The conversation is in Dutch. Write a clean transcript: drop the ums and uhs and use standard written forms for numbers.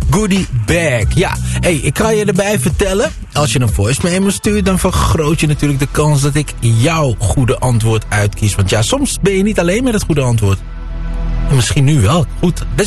goodie bag. Ja, hey, ik kan je erbij vertellen. Als je een voice memo stuurt, dan vergroot je natuurlijk de kans dat ik jouw goede antwoord uitkies. Want ja, soms ben je niet alleen met het goede antwoord. Misschien nu wel. Goed,